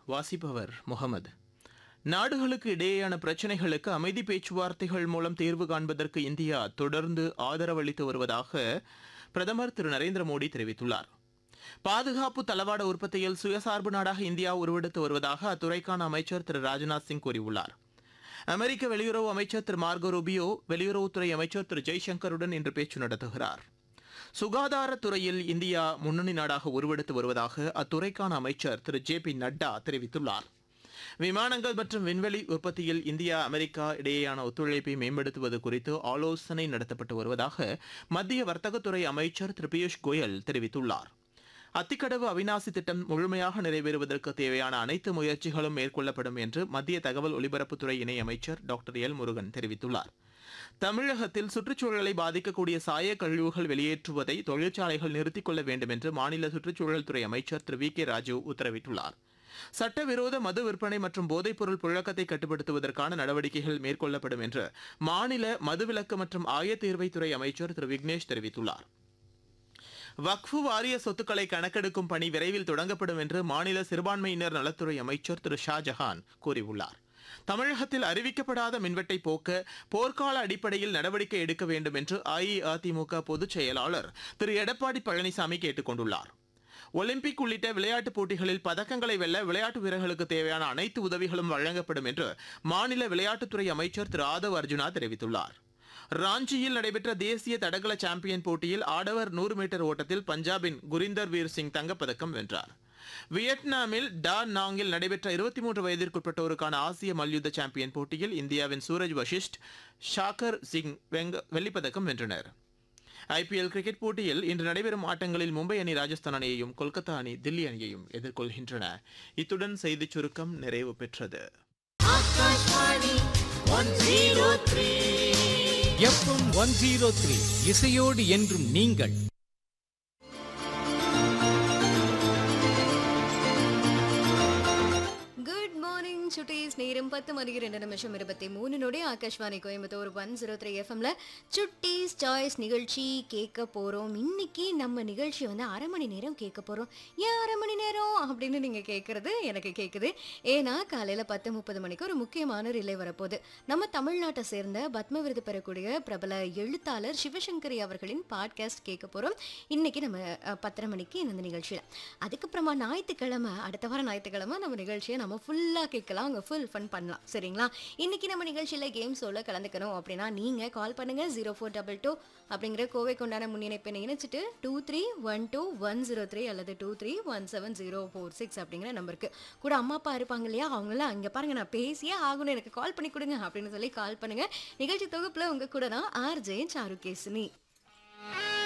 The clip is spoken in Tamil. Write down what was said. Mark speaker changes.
Speaker 1: வாசிப்பவர் முகமது. நாடுகளுக்கு இடையேயான பிரச்சினைகளுக்கு அமைதி பேச்சுவார்த்தைகள் மூலம் தீர்வு காண்பதற்கு இந்தியா தொடர்ந்து ஆதரவளித்து வருவதாக பிரதமர் திரு நரேந்திர மோடி தெரிவித்துள்ளார். பாதுகாப்பு தளவாட உற்பத்தியில் சுயசார்பு நாடாக இந்தியா உருவெடுத்து வருவதாக அத்துறைக்கான அமைச்சர் திரு ராஜ்நாத் சிங் கூறியுள்ளார். அமெரிக்க வெளியுறவு அமைச்சர் திரு மார்கோ ரூபியோ வெளியுறவுத்துறை அமைச்சர் திரு ஜெய்சங்கருடன் இன்று பேச்சு நடத்துகிறார். சுகாதாரத்துறையில் இந்தியா முன்னணி நாடாக உருவெடுத்து வருவதாக அத்துறைக்கான அமைச்சர் திரு ஜே பி நட்டா தெரிவித்துள்ளார். விமானங்கள் மற்றும் விண்வெளி உற்பத்தியில் இந்தியா அமெரிக்கா இடையேயான ஒத்துழைப்பை மேம்படுத்துவது குறித்து ஆலோசனை நடத்தப்பட்டு வருவதாக மத்திய வர்த்தகத்துறை அமைச்சர் திரு பியூஷ் கோயல் தெரிவித்துள்ளார். அத்திக்கடவு அவிநாசி திட்டம் முழுமையாக நிறைவேறுவதற்கு தேவையான அனைத்து முயற்சிகளும் மேற்கொள்ளப்படும் என்று மத்திய தகவல் ஒலிபரப்புத்துறை இணையமைச்சர் டாக்டர் எல் முருகன் தெரிவித்துள்ளார். தமிழகத்தில் சுற்றுச்சூழலை பாதிக்கக்கூடிய சாய கழிவுகள் வெளியேற்றுவதை தொழிற்சாலைகள் நிறுத்திக் கொள்ள வேண்டும் என்று மாநில சுற்றுச்சூழல் துறை அமைச்சர் திரு வி கே ராஜு உத்தரவிட்டுள்ளார். சட்டவிரோத மது விற்பனை மற்றும் போதைப்பொருள் புழக்கத்தை கட்டுப்படுத்துவதற்கான நடவடிக்கைகள் மேற்கொள்ளப்படும் என்று மாநில மதுவிலக்கு மற்றும் ஆயத்தீர்வைத்துறை அமைச்சர் திரு விக்னேஷ் தெரிவித்துள்ளார். வக்ஃபு வாரிய சொத்துக்களை கணக்கெடுக்கும் பணி விரைவில் தொடங்கப்படும் என்று மாநில சிறுபான்மையினர் நலத்துறை அமைச்சர் திரு ஷாஜஹான் கூறியுள்ளார். தமிழகத்தில் அறிவிக்கப்படாத மின்வெட்டை போக்க போர்க்கால அடிப்படையில் நடவடிக்கை எடுக்க வேண்டும் என்று அஇஅதிமுக பொதுச் செயலாளர் திரு எடப்பாடி பழனிசாமி கேட்டுக் கொண்டுள்ளார். ஒலிம்பிக் உள்ளிட்ட விளையாட்டுப் போட்டிகளில் பதக்கங்களை வெல்ல விளையாட்டு வீரர்களுக்கு தேவையான அனைத்து உதவிகளும் வழங்கப்படும் என்று மாநில விளையாட்டுத்துறை அமைச்சர் திரு ஆதவ் அர்ஜுனா தெரிவித்துள்ளார். ராஞ்சியில் நடைபெற்ற தேசிய தடகள சாம்பியன் போட்டியில் ஆடவர் 100 மீட்டர் ஓட்டத்தில் பஞ்சாபின் குரிந்தர் வீர் சிங் தங்கப்பதக்கம் வென்றார். வியட்நாமில் டா நாங்கில் நடைபெற்ற 23 வயதிற்குட்பட்டோருக்கான ஆசிய மல்யுத்த சாம்பியன் போட்டியில் இந்தியாவின் சூரஜ் வஷிஷ்ட், ஷாக்கர் சிங் வெள்ளிப்பதக்கம் வென்றனர். ஐபிஎல் கிரிக்கெட் போட்டியில் இன்று நடைபெறும் ஆட்டங்களில் மும்பை அணி ராஜஸ்தான் அணியையும், கொல்கத்தா அணி தில்லி அணியையும் எதிர்கொள்கின்றன. இத்துடன் செய்திச் சுருக்கம் நிறைவு பெற்றது.
Speaker 2: எஃப்எம் 103 இசையோடு என்றும் நீங்கள்.
Speaker 3: சுட்டீஸ் நேரம் 10:02 ஆகாஷ்வாணி கோயம்புத்தூர் 103 எஃப்எம்ல சுட்டீஸ் சாய்ஸ் நிகழ்ச்சி கேட்க போறோம். இன்னைக்கு நம்ம நிகழ்ச்சி வந்து அரை மணி நேரம் கேட்க போறோம். ஏன் அரை மணி நேரம் அப்படின்னு நீங்க கேட்கறது எனக்கு கேட்குது. ஏன்னா காலையில 10:30 மணிக்கு ஒரு முக்கியமான ரிலே வரப்போகுது. நம்ம தமிழ்நாட்டை சேர்ந்த பத்ம விருது பெறக்கூடிய பிரபல எழுத்தாளர் சிவசங்கரி அவர்களின் பாட்காஸ்ட் கேட்க போறோம். இன்னைக்கு நம்ம 10:30 மணிக்கு இந்த நிகழ்ச்சியில. அதுக்கப்புறமா ஞாயிற்றுக்கிழமை, அடுத்த வாரம் ஞாயிற்றுக்கிழமை நம்ம நிகழ்ச்சியை நம்ம ஃபுல்லா கேட்கலாம். அங்கே ஃபுல் ஃபன் பண்ணலாம். சரிங்களா? இன்னைக்கு நம்ம நிகழ்ச்சியில் கேம் ஷோல கலந்துக்கணும் அப்படின்னா நீங்கள் கால் பண்ணுங்க. 0422 அப்படிங்கிற கோவைக்கு உண்டான முன்னிணைப்பை இணைச்சிட்டு 2312-103 அல்லது 2317-046 அப்படிங்கிற நம்பருக்கு கூட அம்மா அப்பா இருப்பாங்க இல்லையா, அவங்களாம் அங்கே பாருங்க, நான் பேசியே ஆகணும், எனக்கு கால் பண்ணி கொடுங்க அப்படின்னு சொல்லி கால் பண்ணுங்க. நிகழ்ச்சி தொகுப்புல உங்க கூட நான் ஆர்ஜே சாருகேசினி.